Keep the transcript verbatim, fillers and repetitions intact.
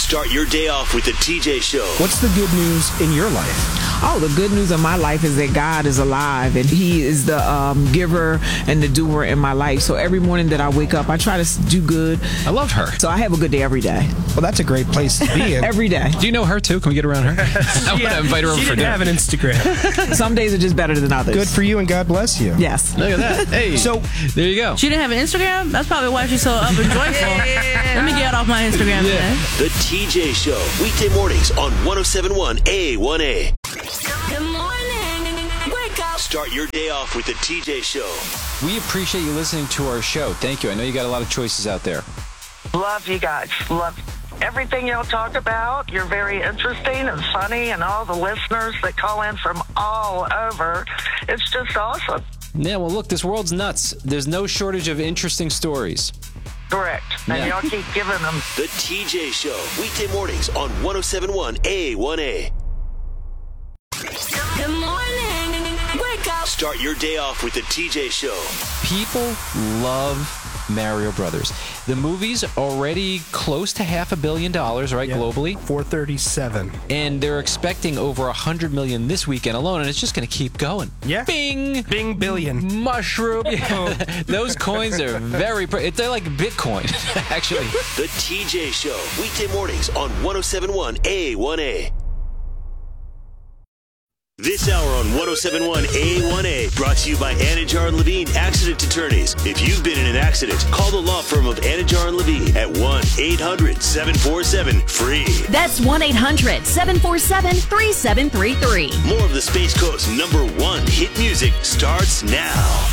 Start your day off with the T J Show. What's the good news in your life? Oh, the good news of my life is that God is alive and He is the um, giver and the doer in my life. So every morning that I wake up, I try to do good. I love her. So I have a good day every day. Well, that's a great place to be in. Every day. Do you know her too? Can we get around her? I want to invite her over She for didn't dinner. have an Instagram. Some days are just better than others. Good for you and God bless you. Yes. Look at that. Hey. So there you go. She didn't have an Instagram? That's probably why she's so up and joyful. Let me get off my Instagram today. The T J Show. Weekday mornings on one oh seven point one A one A. Good morning. Wake up. Start your day off with the T J Show. We appreciate you listening to our show. Thank you. I know you got a lot of choices out there. Love you guys. Love everything y'all talk about. You're very interesting and funny, and all the listeners that call in from all over. It's just awesome. Yeah, well, look, this world's nuts. There's no shortage of interesting stories. Correct. And Yeah. y'all keep giving them. The T J Show. Weekday mornings on one oh seven point one A one A. Good morning. Wake up. Start your day off with the T J Show. People love Mario Brothers. The movie's already close to half a billion dollars, right, Yeah. globally? four thirty-seven. And they're expecting over one hundred million this weekend alone, and it's just going to keep going. Yeah. Bing! Bing billion. Mushroom. Those coins are very... Pre- they're like Bitcoin, actually. The T J Show. Weekday mornings on one oh seven point one A one A. This hour on one oh seven point one A one A brought to you by Anajar and Levine Accident Attorneys. If you've been in an accident, call the law firm of Anajar and Levine at one eight hundred seven four seven free. That's one eight hundred seven four seven three seven three three. More of the Space Coast's number one hit music starts now.